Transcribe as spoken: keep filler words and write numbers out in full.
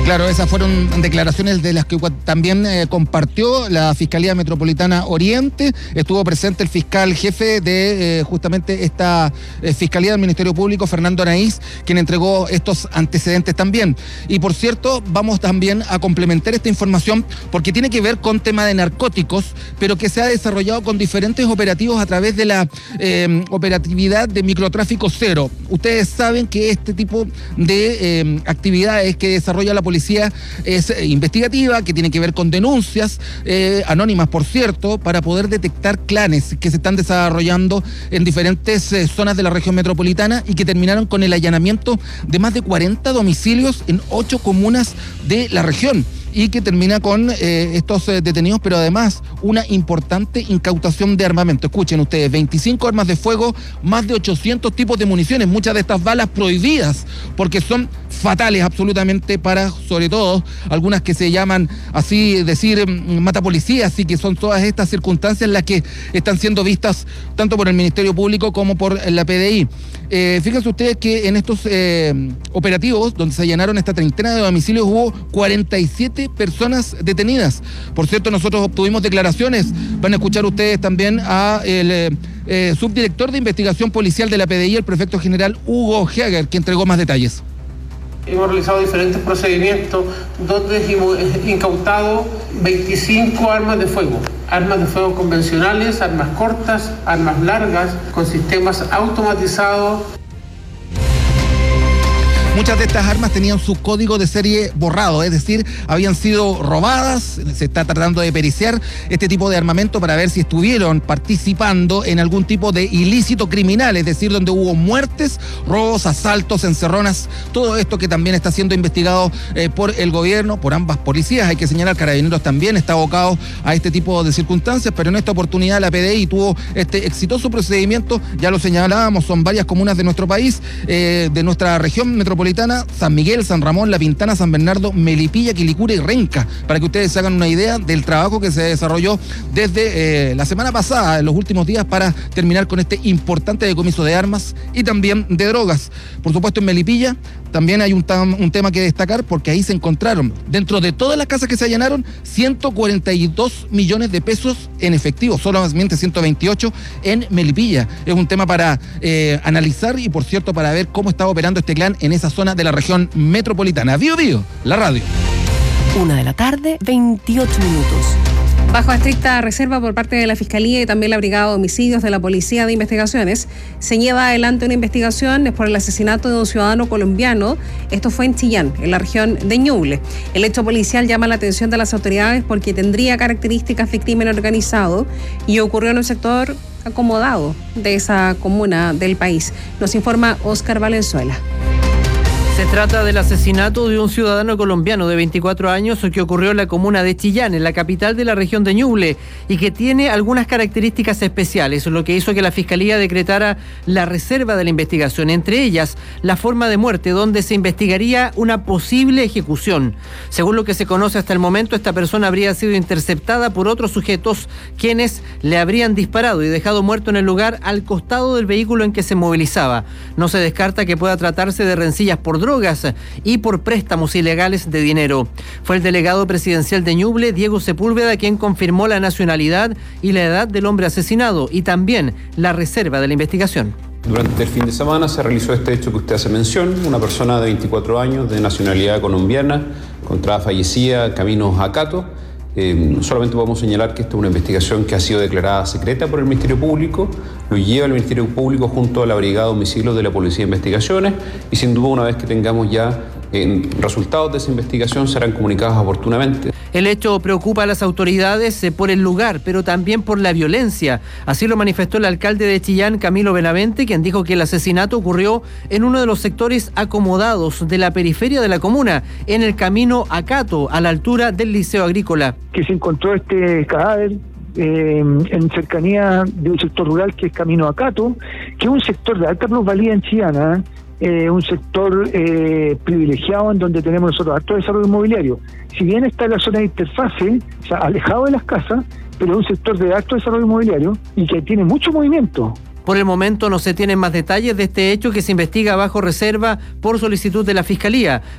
Claro, esas fueron declaraciones de las que también eh, compartió la Fiscalía Metropolitana Oriente. Estuvo presente el fiscal jefe de eh, justamente esta eh, Fiscalía del Ministerio Público, Fernando Araiz, quien entregó estos antecedentes también. Y por cierto, vamos también a complementar esta información porque tiene que ver con tema de narcóticos, pero que se ha desarrollado con diferentes operativos a través de la eh, operatividad de microtráfico cero. Ustedes saben que este tipo de eh, actividades que desarrolla la policía es eh, investigativa, que tiene que ver con denuncias eh, anónimas, por cierto, para poder detectar clanes que se están desarrollando en diferentes eh, zonas de la región metropolitana y que terminaron con el allanamiento de más de cuarenta domicilios en ocho comunas de la región, y que termina con eh, estos eh, detenidos, pero además una importante incautación de armamento. Escuchen ustedes, veinticinco armas de fuego, más de ochocientos tipos de municiones, muchas de estas balas prohibidas, porque son fatales absolutamente para, sobre todo, algunas que se llaman así, decir, mata policías, y que son todas estas circunstancias las que están siendo vistas tanto por el Ministerio Público como por la P D I. Eh, fíjense ustedes que en estos eh, operativos, donde se allanaron esta treintena de domicilios, hubo cuarenta y siete personas detenidas. Por cierto, nosotros obtuvimos declaraciones, van a escuchar ustedes también a el eh, eh, subdirector de investigación policial de la P D I, el prefecto general Hugo Heger, que entregó más detalles. Hemos realizado diferentes procedimientos donde hemos incautado veinticinco armas de fuego, armas de fuego convencionales, armas cortas, armas largas, con sistemas automatizados. Muchas de estas armas tenían su código de serie borrado, es decir, habían sido robadas. Se está tratando de periciar este tipo de armamento para ver si estuvieron participando en algún tipo de ilícito criminal, es decir, donde hubo muertes, robos, asaltos, encerronas, todo esto que también está siendo investigado eh, por el gobierno, por ambas policías. Hay que señalar, Carabineros también está abocado a este tipo de circunstancias, pero en esta oportunidad la P D I tuvo este exitoso procedimiento. Ya lo señalábamos, son varias comunas de nuestro país, eh, de nuestra región metropolitana: San Miguel, San Ramón, La Pintana, San Bernardo, Melipilla, Quilicura y Renca, para que ustedes se hagan una idea del trabajo que se desarrolló desde eh, la semana pasada, en los últimos días, para terminar con este importante decomiso de armas y también de drogas. Por supuesto, en Melipilla también hay un, tam, un tema que destacar, porque ahí se encontraron, dentro de todas las casas que se allanaron, ciento cuarenta y dos millones de pesos en efectivo, solamente ciento veintiocho en Melipilla. Es un tema para eh, analizar y, por cierto, para ver cómo está operando este clan en esa zona de la región metropolitana. Bío Bío, la radio. Una de la tarde, veintiocho minutos. Bajo estricta reserva por parte de la Fiscalía y también la Brigada de Homicidios de la Policía de Investigaciones, se lleva adelante una investigación por el asesinato de un ciudadano colombiano. Esto fue en Chillán, en la región de Ñuble. El hecho policial llama la atención de las autoridades porque tendría características de crimen organizado y ocurrió en un sector acomodado de esa comuna del país. Nos informa Óscar Valenzuela. Se trata del asesinato de un ciudadano colombiano de veinticuatro años que ocurrió en la comuna de Chillán, en la capital de la región de Ñuble, y que tiene algunas características especiales, lo que hizo que la Fiscalía decretara la reserva de la investigación, entre ellas la forma de muerte, donde se investigaría una posible ejecución. Según lo que se conoce hasta el momento, esta persona habría sido interceptada por otros sujetos, quienes le habrían disparado y dejado muerto en el lugar al costado del vehículo en que se movilizaba. No se descarta que pueda tratarse de rencillas por drogas y por préstamos ilegales de dinero. Fue el delegado presidencial de Ñuble, Diego Sepúlveda, quien confirmó la nacionalidad y la edad del hombre asesinado y también la reserva de la investigación. Durante el fin de semana se realizó este hecho que usted hace mención. Una persona de veinticuatro años de nacionalidad colombiana encontrada fallecida camino a Cato. Eh, solamente podemos señalar que esta es una investigación que ha sido declarada secreta por el Ministerio Público, lo lleva el Ministerio Público junto a la Brigada de Homicidios de la Policía de Investigaciones, y sin duda, una vez que tengamos ya eh, resultados de esa investigación, serán comunicados oportunamente. El hecho preocupa a las autoridades eh, por el lugar, pero también por la violencia. Así lo manifestó el alcalde de Chillán, Camilo Benavente, quien dijo que el asesinato ocurrió en uno de los sectores acomodados de la periferia de la comuna, en el camino a Cato, a la altura del Liceo Agrícola. Que se encontró este cadáver eh, en cercanía de un sector rural que es Camino a Cato, que es un sector de alta plusvalía en Chillán, eh, un sector eh, privilegiado en donde tenemos nosotros alto desarrollo inmobiliario. Si bien está en la zona de interfase, o sea, alejado de las casas, pero es un sector de alto desarrollo inmobiliario y que tiene mucho movimiento. Por el momento no se tienen más detalles de este hecho, que se investiga bajo reserva por solicitud de la Fiscalía,